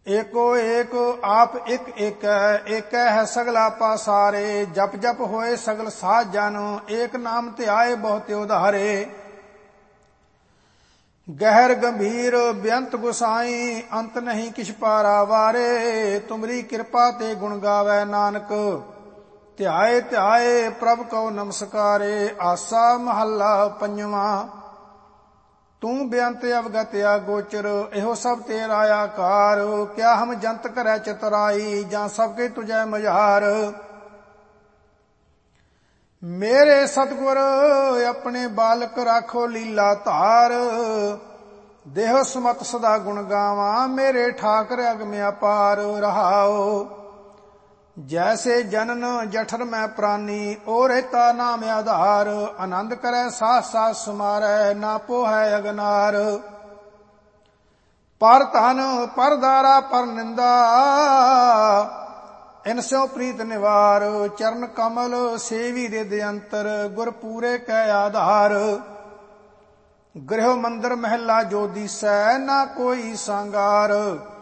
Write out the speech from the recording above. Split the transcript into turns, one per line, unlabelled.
ਏਕੋ ਏਕ ਆਪ ਇੱਕ ਏਕੈ, ਏਕੈ ਹੈ ਸਗਲਾ ਪਾਸਾਰੇ। ਜਪ ਜਪ ਹੋਏ ਸਗਲ ਸਾਧ ਜਨ, ਏਕ ਨਾਮ ਧਿਆਏ ਬਹੁਤ ਉਧਾਰੇ। ਗਹਿਰ ਗੰਭੀਰ ਬੇਅੰਤ ਗੁਸਾਈ, ਅੰਤ ਨਹੀਂ ਕਿਛ ਪਾਰਾਵਾਰੇ। ਤੁਮਰੀ ਕਿਰਪਾ ਤੇ ਗੁਣ ਗਾਵੈ ਨਾਨਕ, ਧਿਆਏ ਧਿਆਏ ਪ੍ਰਭ ਕਉ ਨਮਸਕਾਰੇ। ਆਸਾ ਮਹੱਲਾ ਪੰਜਵਾਂ। ਤੂੰ ਬੇਅੰਤ ਅਵਗਤ ਅਗੋਚਰ, ਇਹੋ ਸਭ ਤੇਰਾ ਆਕਾਰ। ਕਿਆ ਹਮ ਜੰਤ ਕਰੈ ਚਤੁਰਾਈ, ਜਾਂ ਸਭ ਕੇ ਤੁਝੈ ਮਝਾਰ। ਮੇਰੇ ਸਤਿਗੁਰ ਆਪਣੇ ਬਾਲਕ ਰਾਖੋ ਲੀਲਾ ਧਾਰ। ਦੇਹ ਸਮਤ ਸਦਾ ਗੁਣ ਗਾਵਾਂ, ਮੇਰੇ ਠਾਕਰ ਅਗਮ ਅਪਾਰ। ਰਹਾਉ ਜੈਸੇ ਜਨਨ ਜਠਰ ਮੈਂ ਪ੍ਰਾਨੀ, ਓ ਰਹਿਤਾ ਨਾਮ ਆਧਾਰ। ਆਨੰਦ ਕਰੈ ਸਾਸ ਸਾਸ ਸਮਾਰੈ, ਨਾ ਪੋਹੈ ਅਗਨਾਰ। ਪਰ ਧਨ ਪਰ ਦਾਰਾ ਪਰ ਨਿੰਦਾ, ਇਨ ਸਿਉ ਪ੍ਰੀਤ ਨਿਵਾਰ। ਚਰਨ ਕਮਲ ਸੇਵੀ ਰਿਦ ਅੰਤਰ, ਗੁਰ ਪੂਰੇ ਕੈ ਆਧਾਰ। ਗ੍ਰਹਿ ਮੰਦਰ ਮਹਿਲਾ ਜੋ ਦੀਸੈ, ਨਾ ਕੋਈ ਸੰਗਾਰ।